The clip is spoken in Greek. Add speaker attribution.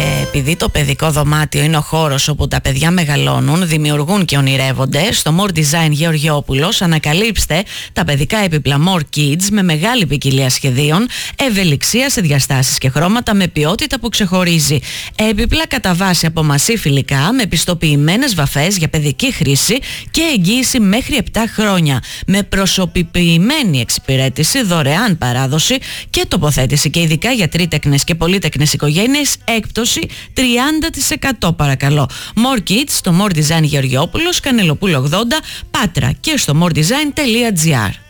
Speaker 1: επειδή το παιδικό δωμάτιο είναι ο χώρος όπου τα παιδιά μεγαλώνουν, δημιουργούν και ονειρεύονται, στο More Design Γεωργιόπουλος ανακαλύψτε τα παιδικά έπιπλα More Kids με μεγάλη ποικιλία σχεδίων, ευελιξία σε διαστάσεις και χρώματα με ποιότητα που ξεχωρίζει. Έπιπλα κατά βάση από μασί φιλικά με πιστοποιημένες βαφές για παιδική χρήση και εγγύηση μέχρι 7 χρόνια. Με προσωποποιημένη εξυπηρέτηση, δωρεάν παράδοση και τοποθέτηση και ειδικά για τρίτεκνες και πολύτεκνες οικογένειες έκπτωση 30% παρακαλώ. More Kids στο More Design Γεωργιόπουλος, Κανελοπούλου 80, Πάτρα και στο moredesign.gr.